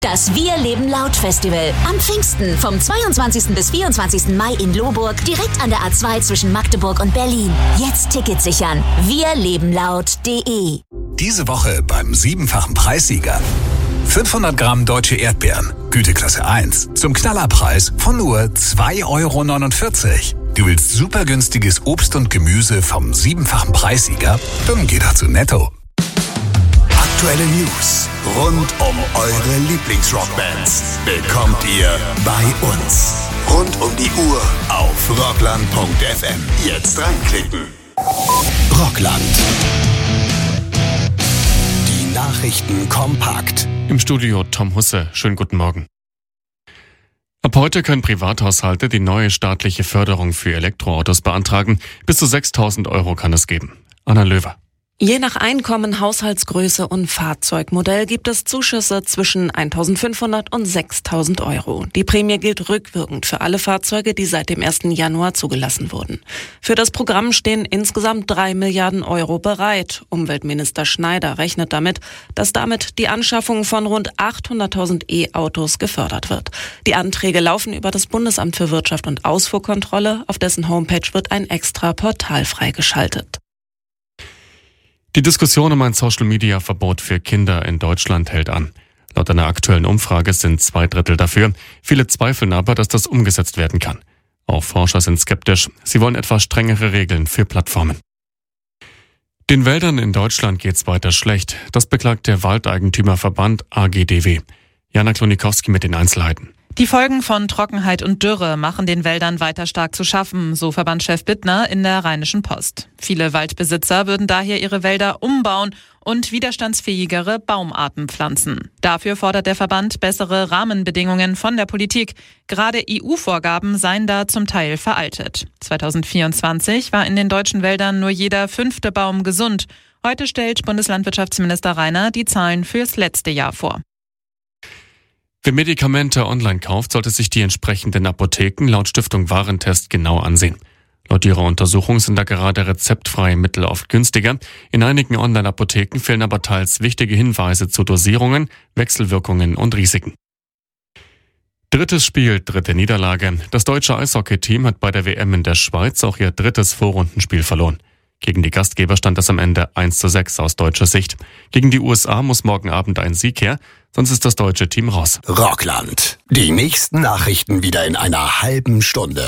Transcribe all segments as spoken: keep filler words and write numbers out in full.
Das Wir leben laut Festival am Pfingsten vom zweiundzwanzigsten bis vierundzwanzigsten Mai in Lohburg, direkt an der A zwei zwischen Magdeburg und Berlin. Jetzt Tickets sichern. wir leben laut punkt de. Diese Woche beim siebenfachen Preissieger. fünfhundert Gramm deutsche Erdbeeren, Güteklasse eins, zum Knallerpreis von nur zwei Euro neunundvierzig. Du willst super günstiges Obst und Gemüse vom siebenfachen Preissieger? Dann geh doch zu Netto. Aktuelle News rund um eure Lieblingsrockbands bekommt ihr bei uns. Rund um die Uhr auf rockland punkt f m. Jetzt reinklicken. Rockland. Die Nachrichten kompakt. Im Studio Tom Husse. Schönen guten Morgen. Ab heute können Privathaushalte die neue staatliche Förderung für Elektroautos beantragen. Bis zu sechstausend Euro kann es geben. Anna Löwer. Je nach Einkommen, Haushaltsgröße und Fahrzeugmodell gibt es Zuschüsse zwischen eintausendfünfhundert und sechstausend Euro. Die Prämie gilt rückwirkend für alle Fahrzeuge, die seit dem ersten Januar zugelassen wurden. Für das Programm stehen insgesamt drei Milliarden Euro bereit. Umweltminister Schneider rechnet damit, dass damit die Anschaffung von rund achthunderttausend E-Autos gefördert wird. Die Anträge laufen über das Bundesamt für Wirtschaft und Ausfuhrkontrolle. Auf dessen Homepage wird ein extra Portal freigeschaltet. Die Diskussion um ein Social-Media-Verbot für Kinder in Deutschland hält an. Laut einer aktuellen Umfrage sind zwei Drittel dafür. Viele zweifeln aber, dass das umgesetzt werden kann. Auch Forscher sind skeptisch. Sie wollen etwas strengere Regeln für Plattformen. Den Wäldern in Deutschland geht's weiter schlecht. Das beklagt der Waldeigentümerverband A G D W. Jana Klonikowski mit den Einzelheiten. Die Folgen von Trockenheit und Dürre machen den Wäldern weiter stark zu schaffen, so Verbandschef Bittner in der Rheinischen Post. Viele Waldbesitzer würden daher ihre Wälder umbauen und widerstandsfähigere Baumarten pflanzen. Dafür fordert der Verband bessere Rahmenbedingungen von der Politik. Gerade E U-Vorgaben seien da zum Teil veraltet. zweitausendvierundzwanzig war in den deutschen Wäldern nur jeder fünfte Baum gesund. Heute stellt Bundeslandwirtschaftsminister Rainer die Zahlen fürs letzte Jahr vor. Wer Medikamente online kauft, sollte sich die entsprechenden Apotheken laut Stiftung Warentest genau ansehen. Laut ihrer Untersuchung sind da gerade rezeptfreie Mittel oft günstiger. In einigen Online-Apotheken fehlen aber teils wichtige Hinweise zu Dosierungen, Wechselwirkungen und Risiken. Drittes Spiel, dritte Niederlage. Das deutsche Eishockey-Team hat bei der W M in der Schweiz auch ihr drittes Vorrundenspiel verloren. Gegen die Gastgeber stand es am Ende eins zu sechs aus deutscher Sicht. Gegen die U S A muss morgen Abend ein Sieg her, sonst ist das deutsche Team raus. Rockland. Die nächsten Nachrichten wieder in einer halben Stunde.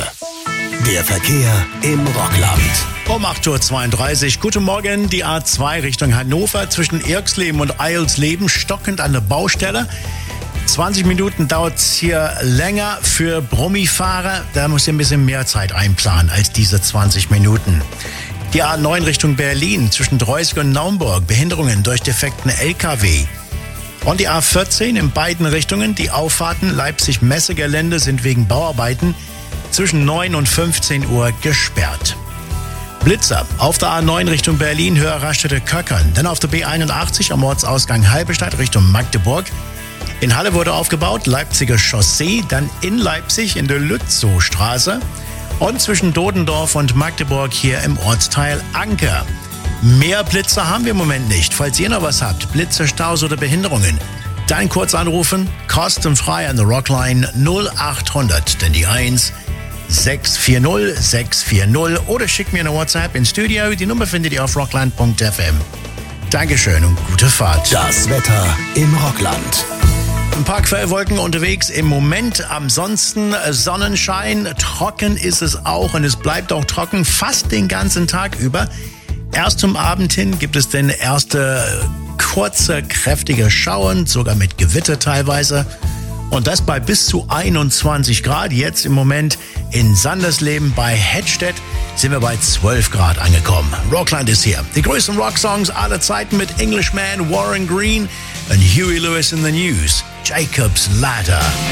Der Verkehr im Rockland. Um acht Uhr zweiunddreißig. Guten Morgen. Die A zwei Richtung Hannover zwischen Irksleben und Eilsleben stockend an der Baustelle. zwanzig Minuten dauert es hier länger für Brummifahrer. Da muss ihr ein bisschen mehr Zeit einplanen als diese zwanzig Minuten. Die A neun Richtung Berlin zwischen Dreusig und Naumburg. Behinderungen durch defekten L K W. Und die A vierzehn in beiden Richtungen. Die Auffahrten Leipzig-Messegelände sind wegen Bauarbeiten zwischen neun und fünfzehn Uhr gesperrt. Blitzer auf der A neun Richtung Berlin, Höhe Raststätte-Köckern. Dann auf der B einundachtzig am Ortsausgang Halberstadt Richtung Magdeburg. In Halle wurde aufgebaut, Leipziger Chaussee. Dann in Leipzig in der Lützowstraße. Und zwischen Dodendorf und Magdeburg hier im Ortsteil Anker. Mehr Blitzer haben wir im Moment nicht. Falls ihr noch was habt, Blitze, Staus oder Behinderungen, dann kurz anrufen, kostenfrei an der Rockline null achthundert, denn die eins sechs vier null sechs vier null oder schickt mir eine WhatsApp ins Studio. Die Nummer findet ihr auf rockland punkt f m. Dankeschön und gute Fahrt. Das Wetter im Rockland. Ein paar Quellwolken unterwegs im Moment, ansonsten Sonnenschein, trocken ist es auch und es bleibt auch trocken fast den ganzen Tag über. Erst zum Abend hin gibt es dann erste kurze, kräftige Schauern, sogar mit Gewitter teilweise. Und das bei bis zu einundzwanzig Grad. Jetzt im Moment in Sandersleben bei Hettstedt sind wir bei zwölf Grad angekommen. Rockland ist hier. Die größten Rocksongs aller Zeiten mit Englishman, Warren Green und Huey Lewis in the News. Jacob's Ladder.